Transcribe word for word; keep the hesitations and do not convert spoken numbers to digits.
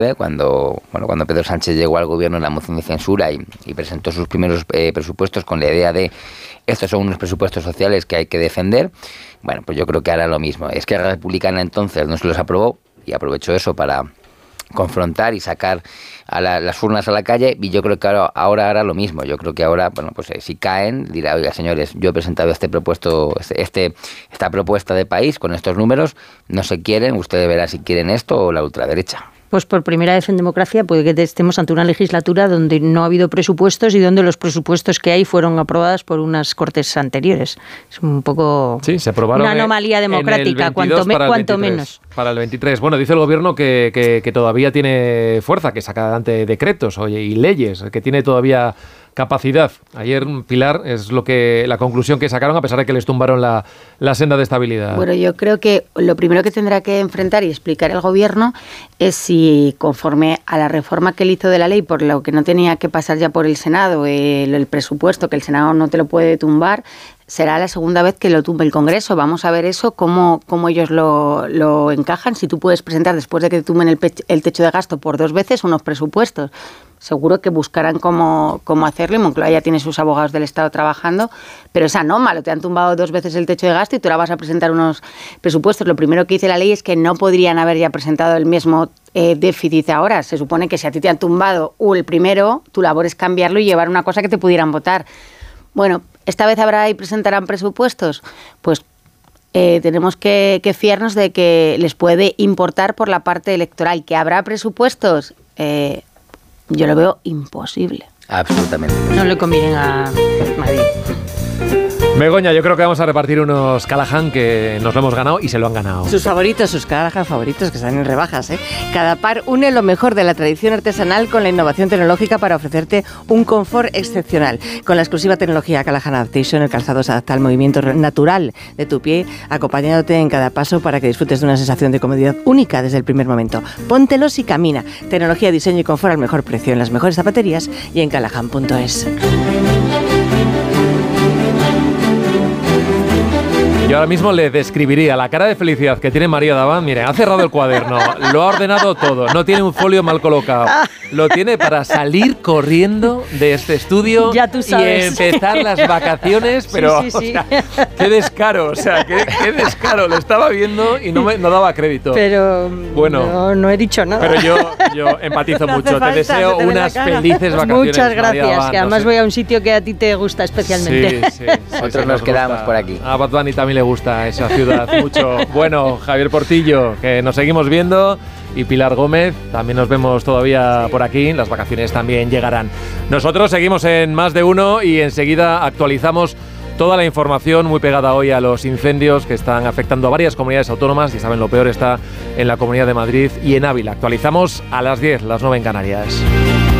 Cuando, bueno, cuando Pedro Sánchez llegó al gobierno en la moción de censura y, y presentó sus primeros eh, presupuestos con la idea de estos son unos presupuestos sociales que hay que defender, bueno, pues yo creo que hará lo mismo. Es que la Republicana entonces no se los aprobó y aprovechó eso para confrontar y sacar a la, las urnas a la calle, y yo creo que ahora, ahora hará lo mismo. Yo creo que ahora, bueno, pues eh, si caen, dirá, oiga, señores, yo he presentado este propuesto, este, esta propuesta de país con estos números, no se quieren, ustedes verán si quieren esto o la ultraderecha. Pues por primera vez en democracia puede que estemos ante una legislatura donde no ha habido presupuestos y donde los presupuestos que hay fueron aprobados por unas cortes anteriores. Es un poco sí, se aprobaron una anomalía democrática, cuanto, me, cuanto menos. Para el veintitrés. Bueno, dice el gobierno que, que, que todavía tiene fuerza, que saca adelante decretos oye, y leyes, que tiene todavía capacidad. Ayer, Pilar, es lo que la conclusión que sacaron, a pesar de que les tumbaron la, la senda de estabilidad. Bueno, yo creo que lo primero que tendrá que enfrentar y explicar el gobierno es si, conforme a la reforma que él hizo de la ley, por lo que no tenía que pasar ya por el Senado, el, el presupuesto, que el Senado no te lo puede tumbar, será la segunda vez que lo tumbe el Congreso. Vamos a ver eso, cómo, cómo ellos lo, lo encajan. Si tú puedes presentar, después de que te tumben el, pe- el techo de gasto por dos veces, unos presupuestos. Seguro que buscarán cómo, cómo hacerlo, y Moncloa ya tiene sus abogados del Estado trabajando, pero es anómalo, te han tumbado dos veces el techo de gasto y tú ahora vas a presentar unos presupuestos. Lo primero que dice la ley es que no podrían haber ya presentado el mismo eh, déficit ahora. Se supone que si a ti te han tumbado el primero, tu labor es cambiarlo y llevar una cosa que te pudieran votar. Bueno, ¿esta vez habrá y presentarán presupuestos? Pues eh, tenemos que, que fiarnos de que les puede importar por la parte electoral. ¿Que habrá presupuestos? Eh, yo lo veo imposible. Absolutamente. No le conviene a Madrid. Begoña, yo creo que vamos a repartir unos Callahan que nos lo hemos ganado y se lo han ganado. Sus favoritos, sus Callahan favoritos que están en rebajas, ¿eh? Cada par une lo mejor de la tradición artesanal con la innovación tecnológica para ofrecerte un confort excepcional. Con la exclusiva tecnología Callahan Adaptation, el calzado se adapta al movimiento natural de tu pie, acompañándote en cada paso para que disfrutes de una sensación de comodidad única desde el primer momento. Póntelos y camina. Tecnología, diseño y confort al mejor precio en las mejores zapaterías y en callahan punto es. Yo ahora mismo le describiría la cara de felicidad que tiene María Daván. Mire, ha cerrado el cuaderno, lo ha ordenado todo, no tiene un folio mal colocado. Lo tiene para salir corriendo de este estudio ya tú sabes. Y empezar las vacaciones, pero sí, sí, sí. O sea, qué descaro, o sea, qué, qué descaro. Lo estaba viendo y no me no daba crédito. Pero bueno, no, no he dicho nada. Pero yo, yo empatizo no mucho. falta, te deseo te unas felices vacaciones. Muchas gracias, Daván, que además no sé. Voy a un sitio que a ti te gusta especialmente. Sí, sí, sí, Otros sí, nos, nos quedamos gusta. por aquí. A Bad Bunny también le gusta esa ciudad mucho. Bueno, Javier Portillo, que nos seguimos viendo, y Pilar Gómez, también nos vemos todavía por aquí, las vacaciones también llegarán. Nosotros seguimos en Más de Uno y enseguida actualizamos toda la información muy pegada hoy a los incendios que están afectando a varias comunidades autónomas, y saben, lo peor está en la Comunidad de Madrid y en Ávila. Actualizamos a las diez, las nueve en Canarias.